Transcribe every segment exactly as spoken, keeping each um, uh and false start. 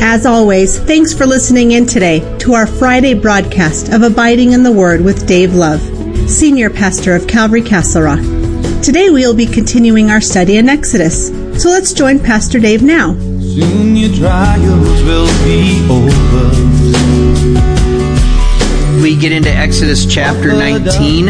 As always, thanks for listening in today to our Friday broadcast of Abiding in the Word with Dave Love, Senior Pastor of Calvary Castle Rock. Today we will be continuing our study in Exodus, so let's join Pastor Dave now. Soon your trials will be over. We get into Exodus chapter nineteen.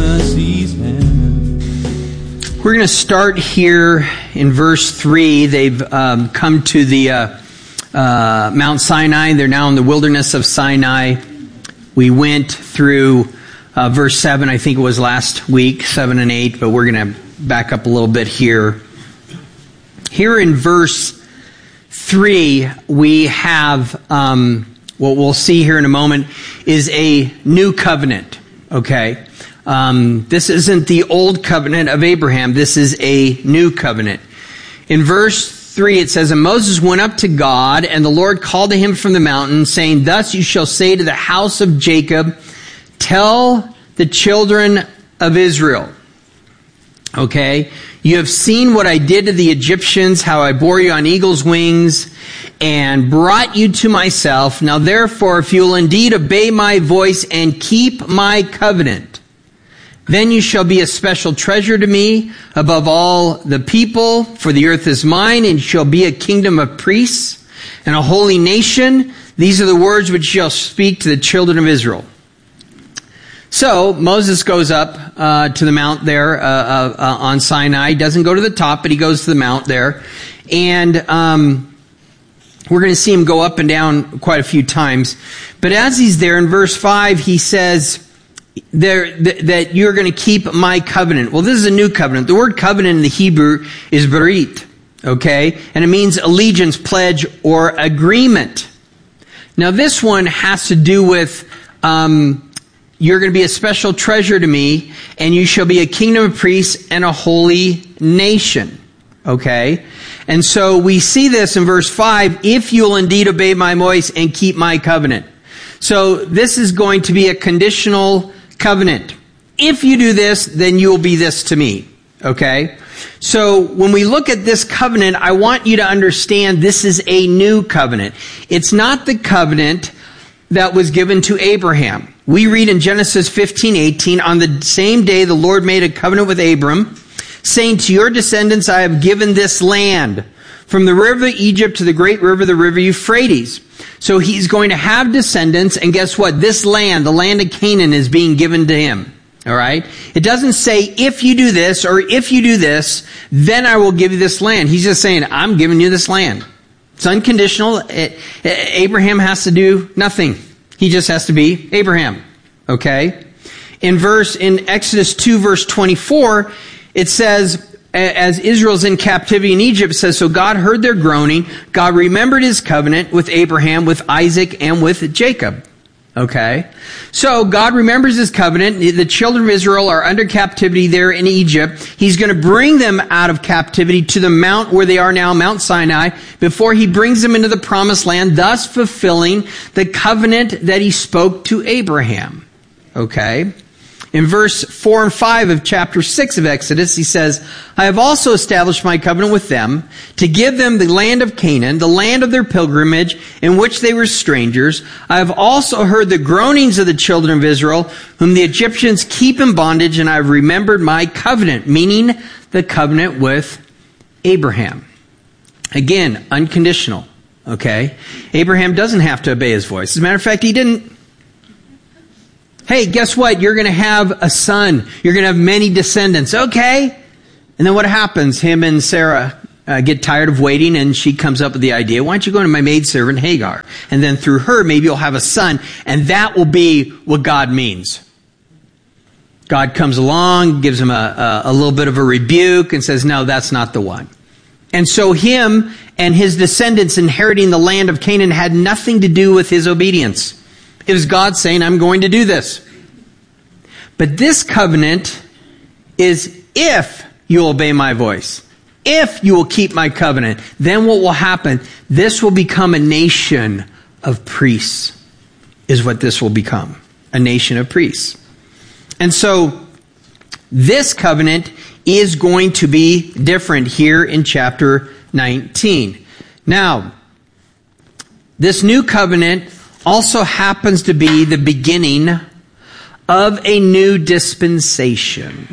We're going to start here in verse three. They've um, come to the uh, uh, Mount Sinai. They're now in the wilderness of Sinai. We went through uh, verse seven, I think it was last week, seven and eight, but we're going to back up a little bit here. Here in verse three, we have um, what we'll see here in a moment is a new covenant, okay? Um, this isn't the old covenant of Abraham. This is a new covenant. In verse three, it says, "And Moses went up to God, and the Lord called to him from the mountain, saying, Thus you shall say to the house of Jacob, Tell the children of Israel." Okay? "You have seen what I did to the Egyptians, how I bore you on eagle's wings, and brought you to myself. Now therefore, if you will indeed obey my voice and keep my covenant, then you shall be a special treasure to me above all the people, for the earth is mine, and you shall be a kingdom of priests and a holy nation. These are the words which you shall speak to the children of Israel." So Moses goes up uh, to the mount there uh, uh, uh, on Sinai. He doesn't go to the top, but he goes to the mount there. And um, we're going to see him go up and down quite a few times. But as he's there in verse five, he says there th- that you're going to keep my covenant. Well, this is a new covenant. The word covenant in the Hebrew is berit, okay? And it means allegiance, pledge, or agreement. Now this one has to do with Um, you're going to be a special treasure to me, and you shall be a kingdom of priests and a holy nation. Okay? And so we see this in verse five, if you'll indeed obey my voice and keep my covenant. So this is going to be a conditional covenant. If you do this, then you will be this to me. Okay? So when we look at this covenant, I want you to understand this is a new covenant. It's not the covenant that was given to Abraham. We read in Genesis fifteen eighteen, "On the same day the Lord made a covenant with Abram, saying, To your descendants I have given this land, from the river of Egypt to the great river, the river Euphrates." So he's going to have descendants, and guess what? This land, the land of Canaan, is being given to him. All right? It doesn't say, if you do this, or if you do this, then I will give you this land. He's just saying, I'm giving you this land. It's unconditional. It, Abraham has to do nothing. He just has to be Abraham. Okay? In verse, in Exodus two verse twenty-four, it says, as Israel's in captivity in Egypt, it says, "So God heard their groaning. God remembered his covenant with Abraham, with Isaac, and with Jacob." Okay? So God remembers his covenant. The children of Israel are under captivity there in Egypt. He's going to bring them out of captivity to the mount where they are now, Mount Sinai, before he brings them into the promised land, thus fulfilling the covenant that he spoke to Abraham. Okay? In verse four and five of chapter six of Exodus, he says, "I have also established my covenant with them to give them the land of Canaan, the land of their pilgrimage, in which they were strangers. I have also heard the groanings of the children of Israel, whom the Egyptians keep in bondage, and I have remembered my covenant," meaning the covenant with Abraham. Again, unconditional. Okay? Abraham doesn't have to obey his voice. As a matter of fact, he didn't. Hey, guess what? You're going to have a son. You're going to have many descendants. Okay. And then what happens? Him and Sarah uh, get tired of waiting, and she comes up with the idea, why don't you go to my maidservant Hagar? And then through her, maybe you'll have a son, and that will be what God means. God comes along, gives him a, a, a little bit of a rebuke, and says, no, that's not the one. And so him and his descendants inheriting the land of Canaan had nothing to do with his obedience. It was God saying, I'm going to do this. But this covenant is if you obey my voice. If you will keep my covenant, then what will happen? This will become a nation of priests, is what this will become. A nation of priests. And so, this covenant is going to be different here in chapter nineteen. Now, This new covenant also happens to be the beginning of a new dispensation.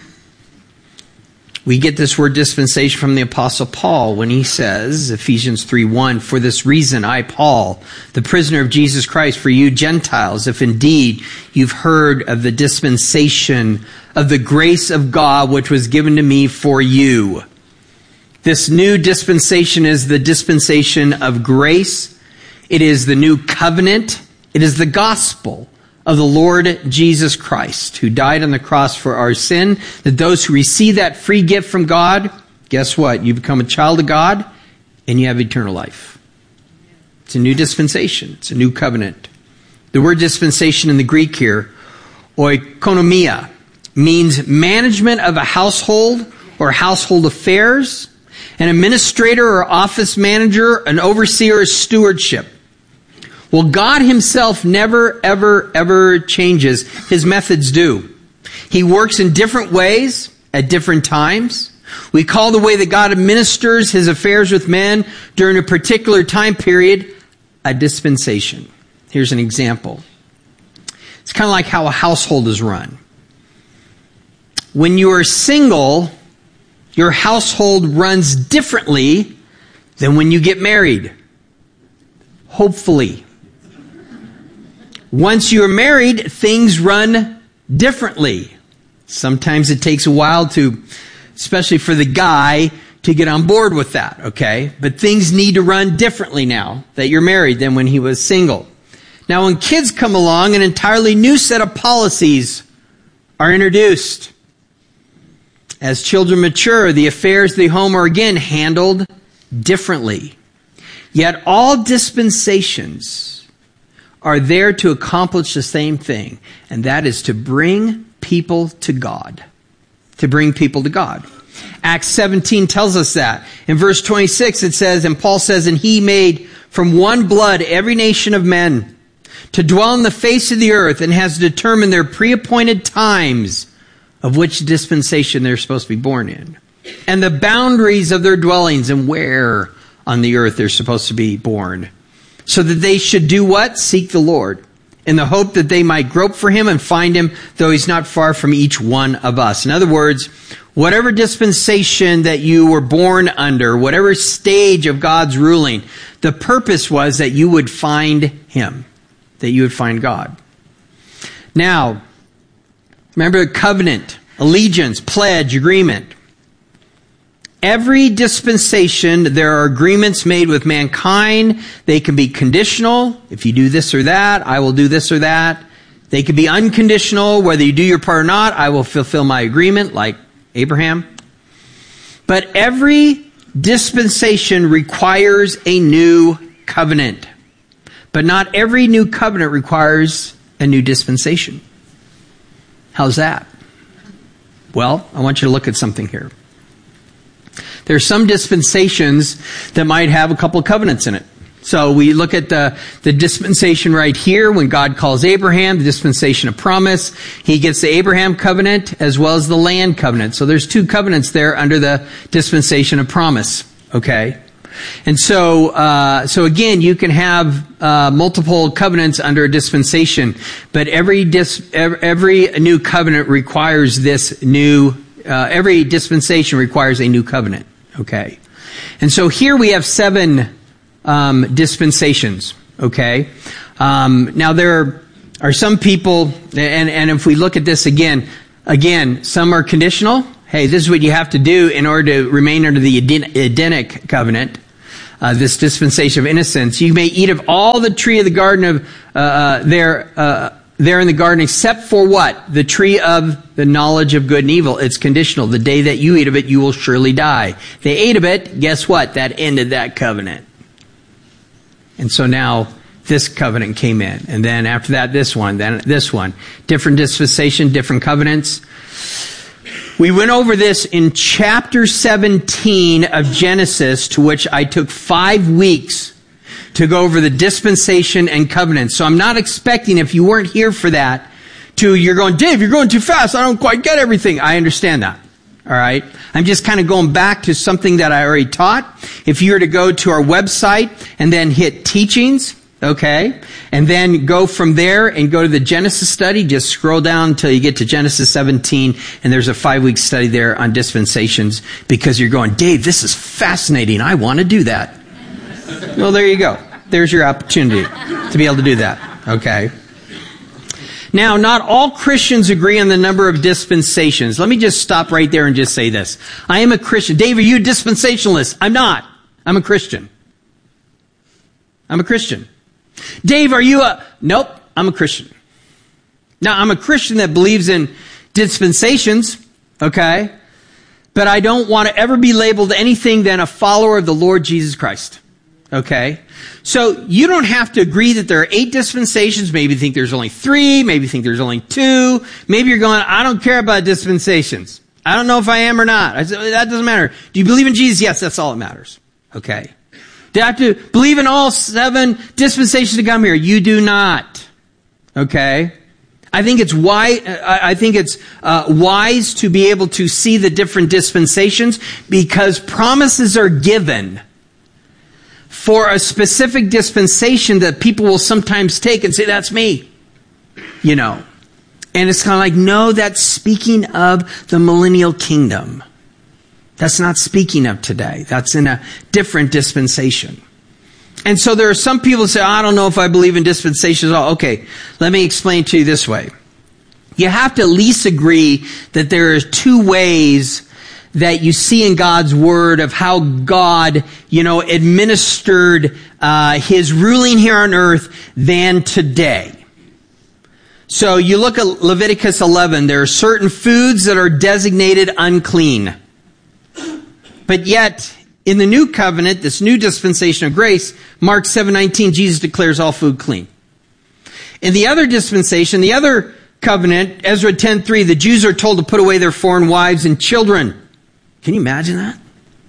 We get this word dispensation from the Apostle Paul when he says, Ephesians three one, "For this reason I, Paul, the prisoner of Jesus Christ, for you Gentiles, if indeed you've heard of the dispensation of the grace of God which was given to me for you." This new dispensation is the dispensation of grace. It is the new covenant. It is the gospel of the Lord Jesus Christ, who died on the cross for our sin, that those who receive that free gift from God, guess what? You become a child of God, and you have eternal life. It's a new dispensation. It's a new covenant. The word dispensation in the Greek here, oikonomia, means management of a household or household affairs, an administrator or office manager, an overseer or stewardship. Well, God himself never, ever, ever changes. His methods do. He works in different ways at different times. We call the way that God administers his affairs with men during a particular time period a dispensation. Here's an example. It's kind of like how a household is run. When you are single, your household runs differently than when you get married. Hopefully. Once you're married, things run differently. Sometimes it takes a while to, especially for the guy, to get on board with that, okay? But things need to run differently now that you're married than when he was single. Now, when kids come along, an entirely new set of policies are introduced. As children mature, the affairs of the home are again handled differently. Yet all dispensations are there to accomplish the same thing, and that is to bring people to God. To bring people to God. Acts seventeen tells us that. In verse twenty-six it says, and Paul says, "And he made from one blood every nation of men to dwell on the face of the earth, and has determined their pre-appointed times of which dispensation they're supposed to be born in, and the boundaries of their dwellings, and where on the earth they're supposed to be born, so that they should do what? Seek the Lord, in the hope that they might grope for him and find him, though he's not far from each one of us." In other words, whatever dispensation that you were born under, whatever stage of God's ruling, the purpose was that you would find him, that you would find God. Now, remember covenant, allegiance, pledge, agreement. Every dispensation, there are agreements made with mankind. They can be conditional. If you do this or that, I will do this or that. They can be unconditional. Whether you do your part or not, I will fulfill my agreement, like Abraham. But every dispensation requires a new covenant. But not every new covenant requires a new dispensation. How's that? Well, I want you to look at something here. There are some dispensations that might have a couple of covenants in it. So we look at the, the dispensation right here when God calls Abraham, the dispensation of promise. He gets the Abraham covenant as well as the land covenant. So there's two covenants there under the dispensation of promise. Okay? And so, uh, so again, you can have uh, multiple covenants under a dispensation, but every dis, every new covenant requires this new. Uh, every dispensation requires a new covenant. Okay, and so here we have seven um, dispensations. Okay, um, now there are some people, and and if we look at this again, again, some are conditional. Hey, this is what you have to do in order to remain under the Edenic covenant. Uh, this dispensation of innocence. You may eat of all the tree of the garden of uh, uh, there uh, there in the garden, except for what? The tree of the knowledge of good and evil. It's conditional. The day that you eat of it, you will surely die. They ate of it. Guess what? That ended that covenant. And so now this covenant came in, and then after that, this one, then this one. Different dispensation, different covenants. We went over this in chapter seventeen of Genesis, to which I took five weeks to go over the dispensation and covenant. So I'm not expecting, if you weren't here for that, to, you're going, Dave, you're going too fast. I don't quite get everything. I understand that. All right. I'm just kind of going back to something that I already taught. If you were to go to our website and then hit teachings, okay, and then go from there and go to the Genesis study, just scroll down until you get to Genesis seventeen, and there's a five-week study there on dispensations, because you're going, Dave, this is fascinating. I want to do that. Well, there you go. There's your opportunity to be able to do that, okay? Now, not all Christians agree on the number of dispensations. Let me just stop right there and just say this. I am a Christian. Dave, are you a dispensationalist? I'm not. I'm a Christian. I'm a Christian. Dave, are you a... Nope, I'm a Christian. Now, I'm a Christian that believes in dispensations, okay? But I don't want to ever be labeled anything than a follower of the Lord Jesus Christ. Okay? So you don't have to agree that there are eight dispensations. Maybe you think there's only three. Maybe you think there's only two. Maybe you're going, I don't care about dispensations. I don't know if I am or not. I said, that doesn't matter. Do you believe in Jesus? Yes, that's all that matters. Okay? Do I have to believe in all seven dispensations to come here? You do not. Okay? I think it's wise, I think it's uh, wise to be able to see the different dispensations, because promises are given for a specific dispensation that people will sometimes take and say, that's me. You know. And it's kind of like, no, that's speaking of the millennial kingdom. That's not speaking of today. That's in a different dispensation. And so there are some people who say, I don't know if I believe in dispensations at all. Okay, let me explain to you this way. You have to at least agree that there are two ways that you see in God's Word of how God, you know, administered uh, His ruling here on earth than today. So you look at Leviticus eleven, there are certain foods that are designated unclean. But yet, in the new covenant, this new dispensation of grace, Mark seven nineteen, Jesus declares all food clean. In the other dispensation, the other covenant, Ezra ten three, the Jews are told to put away their foreign wives and children. Can you imagine that?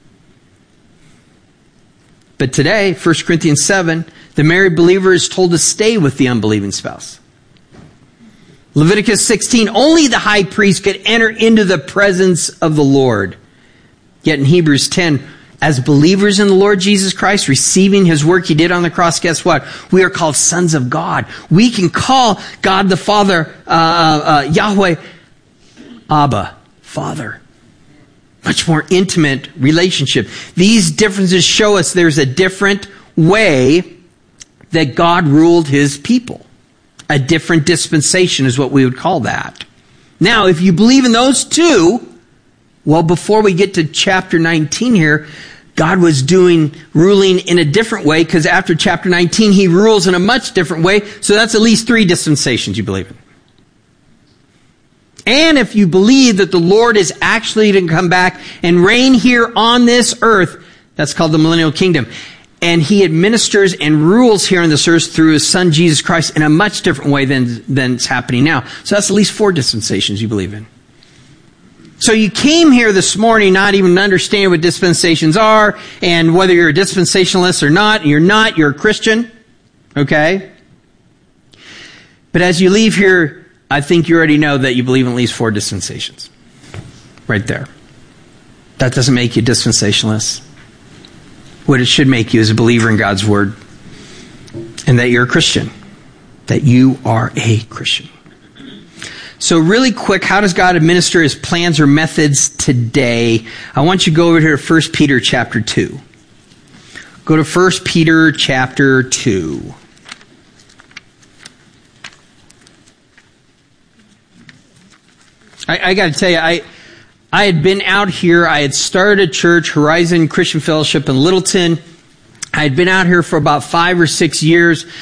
But today, First Corinthians seven, the married believer is told to stay with the unbelieving spouse. Leviticus sixteen, only the high priest could enter into the presence of the Lord. Yet in Hebrews ten, as believers in the Lord Jesus Christ, receiving His work He did on the cross, guess what? We are called sons of God. We can call God the Father, uh, uh, Yahweh, Abba, Father. Much more intimate relationship. These differences show us there's a different way that God ruled His people. A different dispensation is what we would call that. Now, if you believe in those two, well, before we get to chapter nineteen here, God was doing, ruling in a different way, because after chapter nineteen, He rules in a much different way. So that's at least three dispensations you believe in. And if you believe that the Lord is actually to come back and reign here on this earth, that's called the millennial kingdom. And He administers and rules here on this earth through His Son, Jesus Christ, in a much different way than, than it's happening now. So that's at least four dispensations you believe in. So you came here this morning not even understanding what dispensations are, and whether you're a dispensationalist or not. You're not, you're a Christian. Okay? But as you leave here, I think you already know that you believe in at least four dispensations. Right there. That doesn't make you a dispensationalist. What it should make you is a believer in God's Word. And that you're a Christian. That you are a Christian. So really quick, how does God administer His plans or methods today? I want you to go over here to First Peter chapter two. Go to First Peter chapter two. I, I got to tell you, I I had been out here. I had started a church, Horizon Christian Fellowship in Littleton. I had been out here for about five or six years.